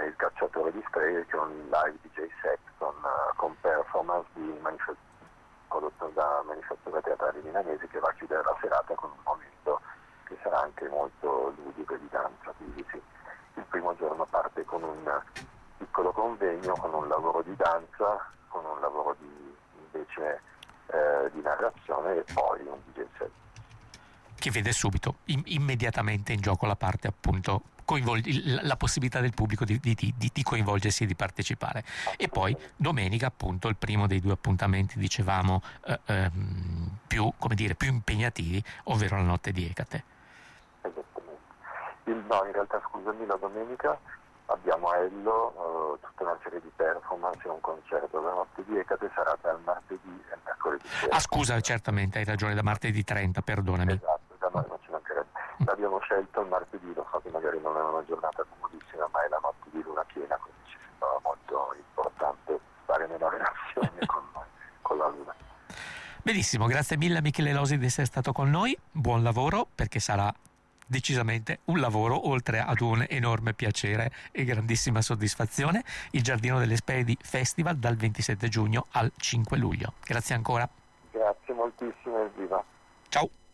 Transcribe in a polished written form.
Il cacciatore di streghe, che è un live DJ set con performance prodotto da Manifattura Teatrali Milanesi, che va a chiudere la serata con un momento che sarà anche molto ludico e di danza. Quindi sì, il primo giorno parte con un piccolo convegno, con un lavoro di danza, con un lavoro invece di narrazione, e poi un DJ set che vede subito immediatamente in gioco la parte, appunto, la possibilità del pubblico di coinvolgersi e di partecipare. E poi domenica, appunto, il primo dei due appuntamenti, dicevamo, più impegnativi, ovvero la notte di Ecate. Esattamente. No, in realtà, scusami, la domenica abbiamo a Ello tutta una serie di performance e un concerto. La notte di Ecate sarà dal martedì e mercoledì sera. Ah, scusa, certamente hai ragione, da martedì 30, perdonami. Esatto, da noi non ci mancherebbe. L'abbiamo scelto il martedì, lo so che magari non è una giornata comodissima, ma è la notte di luna piena, quindi ci sembrava molto importante stare nella relazione con la luna. Benissimo, grazie mille a Michele Losi di essere stato con noi, buon lavoro, perché sarà decisamente un lavoro, oltre ad un enorme piacere e grandissima soddisfazione. Il Giardino delle Spedi Festival dal 27 giugno al 5 luglio. Grazie ancora. Grazie moltissimo, evviva. Ciao.